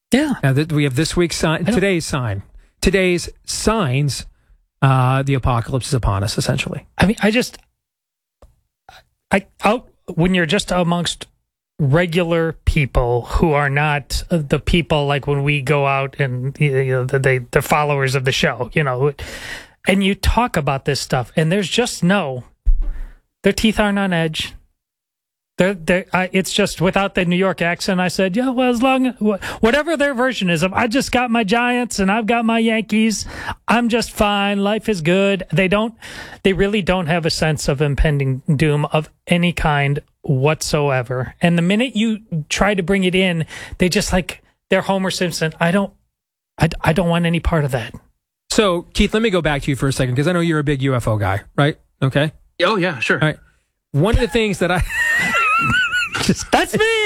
Yeah. Now, we have this week's sign, today's sign. Today's signs, the apocalypse is upon us, essentially. I mean, when you're just amongst regular people who are not the people like when we go out and the followers of the show, and you talk about this stuff, and their teeth aren't on edge. It's just without the New York accent. I said, yeah, well, whatever their version is of, I just got my Giants and I've got my Yankees. I'm just fine. Life is good. They really don't have a sense of impending doom of any kind whatsoever. And the minute you try to bring it in, they just they're Homer Simpson. I don't want any part of that. So, Keith, let me go back to you for a second, because I know you're a big UFO guy, right? Okay. Oh yeah, sure. All right. One of the things that that's me.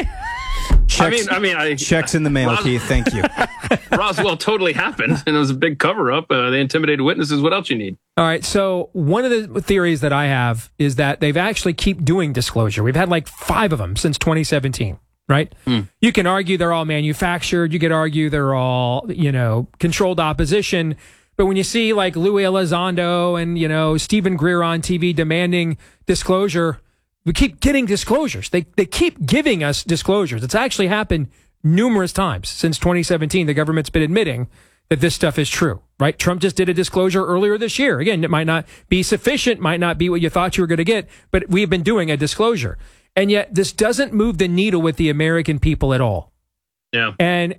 Checks in the mail, Keith. Thank you. Roswell totally happened, and it was a big cover-up. They intimidated witnesses. What else you need? All right, so one of the theories that I have is that they've actually keep doing disclosure. We've had 5 of them since 2017, right? You can argue they're all manufactured. You could argue they're all, controlled opposition. But when you see Lou Elizondo and, Stephen Greer on TV demanding disclosure, we keep getting disclosures. They keep giving us disclosures. It's actually happened numerous times since 2017. The government's been admitting that this stuff is true, right? Trump just did a disclosure earlier this year. Again, it might not be sufficient, might not be what you thought you were going to get, but we've been doing a disclosure. And yet this doesn't move the needle with the American people at all. Yeah. And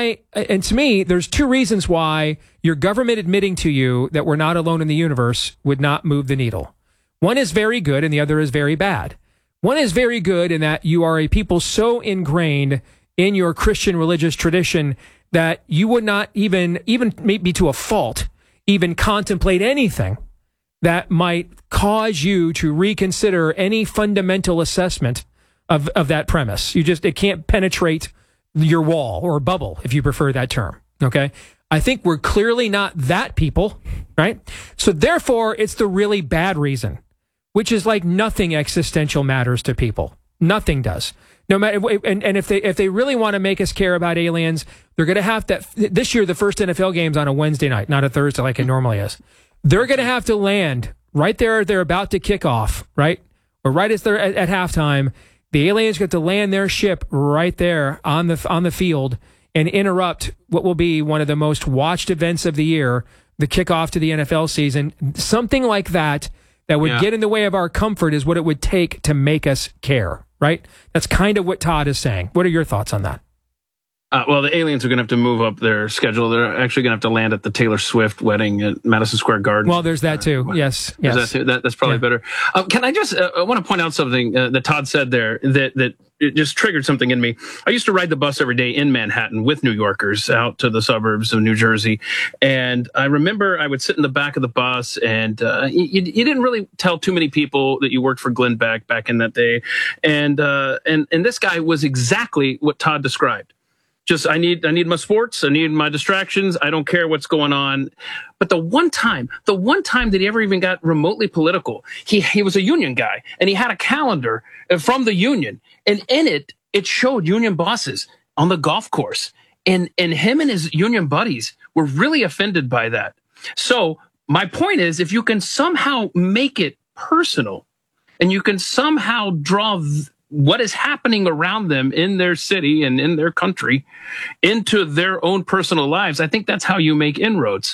to me, there's 2 reasons why your government admitting to you that we're not alone in the universe would not move the needle. One is very good and the other is very bad. One is very good in that you are a people so ingrained in your Christian religious tradition that you would not even maybe to a fault, even contemplate anything that might cause you to reconsider any fundamental assessment of that premise. It can't penetrate your wall or bubble, if you prefer that term. Okay. I think we're clearly not that people, right? So therefore, it's the really bad reason, which is nothing existential matters to people. Nothing does. No matter, and if they really want to make us care about aliens, they're going to have to. This year, the first NFL game's on a Wednesday night, not a Thursday like it normally is. They're going to have to land right there. They're about to kick off, right, or right as they're at halftime. The aliens get to land their ship right there on the field and interrupt what will be one of the most watched events of the year, the kickoff to the NFL season. Something like that would get in the way of our comfort is what it would take to make us care, right? That's kind of what Todd is saying. What are your thoughts on that? Well, the aliens are going to have to move up their schedule. They're actually going to have to land at the Taylor Swift wedding at Madison Square Garden. Well, there's that too. Yes. That's probably better. Can I just I want to point out something that Todd said there that it just triggered something in me. I used to ride the bus every day in Manhattan with New Yorkers out to the suburbs of New Jersey. And I remember I would sit in the back of the bus, and you didn't really tell too many people that you worked for Glenn Beck back in that day. And this guy was exactly what Todd described. Just, I need my sports. I need my distractions. I don't care what's going on. But the one time that he ever even got remotely political, he was a union guy, and he had a calendar from the union, and in it showed union bosses on the golf course, and him and his union buddies were really offended by that. So my point is, if you can somehow make it personal, and you can somehow draw what is happening around them in their city and in their country into their own personal lives, I think that's how you make inroads.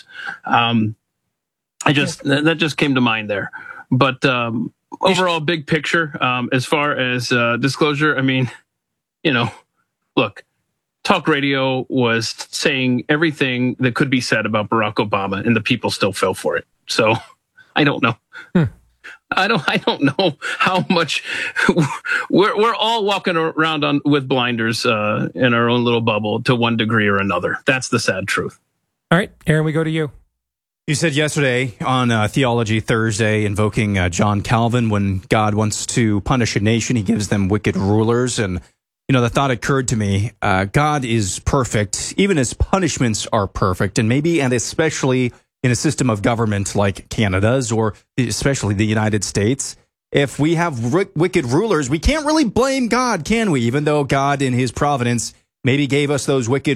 That just came to mind there. But overall, big picture, as far as disclosure, I mean, look, talk radio was saying everything that could be said about Barack Obama, and the people still fell for it. So I don't know. I don't know how much we're all walking around with blinders in our own little bubble to one degree or another. That's the sad truth. All right, Aaron, we go to you. You said yesterday on Theology Thursday, invoking John Calvin, when God wants to punish a nation, he gives them wicked rulers. And, the thought occurred to me, God is perfect. Even his punishments are perfect. And maybe and especially in a system of government like Canada's, or especially the United States, if we have wicked rulers, we can't really blame God, can we? Even though God in his providence maybe gave us those wicked